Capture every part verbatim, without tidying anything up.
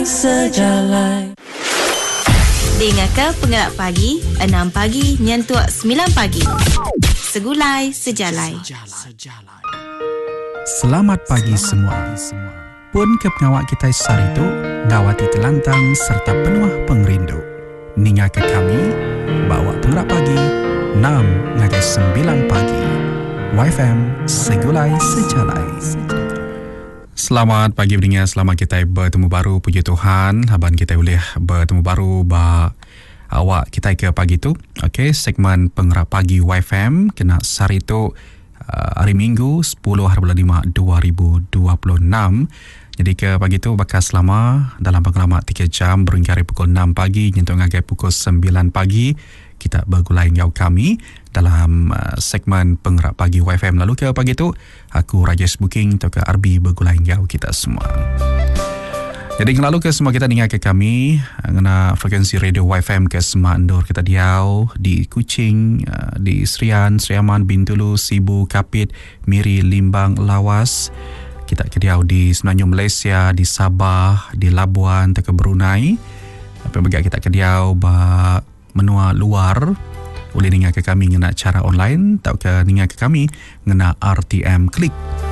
sejalai. Dengarkan Penggerak Pagi enam pagi nyentuh sembilan pagi. Segulai sejalai. Selamat pagi semua. Pun ke pengawak kita sehari itu ngawati telantang serta penuh pengerindu. Ninga ke kami bawa Penggerak Pagi enam ngagai sembilan pagi. Y F M Segulai Sejalai. Selamat pagi pendengar, selamat kita bertemu baru, puji Tuhan. Haban kita boleh bertemu baru ba awak kita ke pagi tu. Okey, segmen Penggerak Pagi Y F M kena sehari tu uh, hari Minggu sepuluh hari bulan lima dua ribu dua puluh enam. Jadi ke pagi tu bakal selama dalam pengalaman tiga jam berhingga hari pukul enam pagi nyentuh ngagai pukul sembilan pagi kita bergulai ngau kami dalam uh, segmen Penggerak Pagi Y F M. Lalu ke pagi tu aku Rajesh Booking atau ke R B bergulai ngau kita semua. Jadi lalu ke semua kita dengar ke kami ngena frekuensi radio Y F M ke semua endor kita diau di Kuching, uh, di Serian, Seriaman, Bintulu, Sibu, Kapit, Miri, Limbang, Lawas. Kita ke diau di Semenanjung Malaysia, di Sabah, di Labuan, ke Brunei. Apa bagi kita ke diau ba menua luar boleh dengar ke kami ngena cara online atau ke dengar ke kami ngena R T M Klik.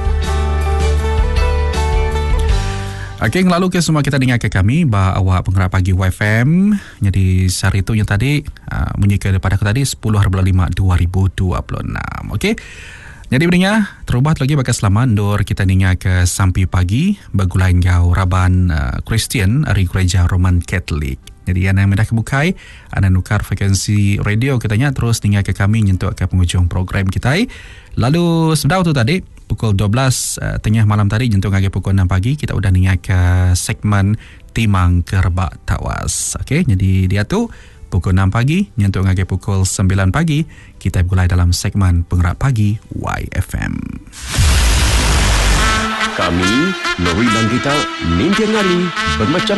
Okey, lalu ke semua kita dengar ke kami ba awak Penggerak Pagi Y F M. Jadi sehari itu yang tadi uh, menyika daripada aku tadi sepuluh hari bulan lima dua ribu dua puluh enam. Okey. Jadi pendengar, terubah lagi bakal selamat dor kita dengar ke sampai pagi bergulai ngau Raban uh, Kristian dari Gereja Roman Katolik. Jadi anda yang mendah kebukai, anda nukar frekuensi radio katanya terus dengar ke kami nyentuh ke penghujung program kita. Lalu sedau tu tadi pukul dua belas uh, tengah malam tadi nyentuh ke pukul enam pagi kita udah dengar ke segmen Timang Kerbak Tawas. Okey, jadi dia tu pukul enam pagi nyentuh ke pukul sembilan pagi kita mulai dalam segmen Penggerak Pagi Y F M. Kami Lori Bangkita Ninja Ngali bermacam